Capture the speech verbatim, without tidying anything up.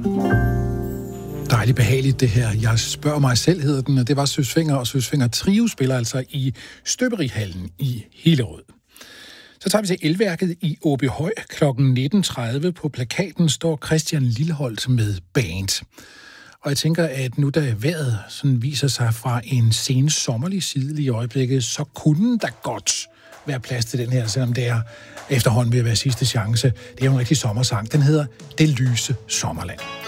Dejligt behageligt det her. Jeg spørger mig selv, hedder den, og det var Søsfinger, og Søsfinger Trio spiller altså i Støberihallen i Hillerød. Så tager vi til Elværket i Åbyhøj klokken nitten tredive. På plakaten står Christian Lilleholt med band. Og jeg tænker, at nu da vejret sådan viser sig fra en sen sommerlig side i øjeblikket, så kunne der godt være plads til den her, selvom det er efterhånden ved at være sidste chance. Det er jo en rigtig sommersang. Den hedder Det lyse sommerland.